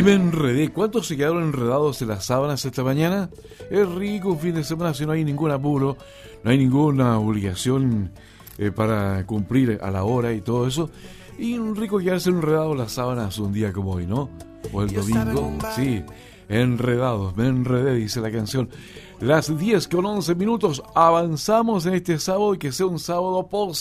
Y me enredé. ¿Cuántos se quedaron enredados en las sábanas esta mañana? Es rico un fin de semana si no hay ningún apuro, no hay ninguna obligación para cumplir a la hora y todo eso. Y un rico quedarse enredado en las sábanas un día como hoy, ¿no? O el domingo, sí, enredados, me enredé, dice la canción. Las 10:11, avanzamos en este sábado y que sea un sábado posible.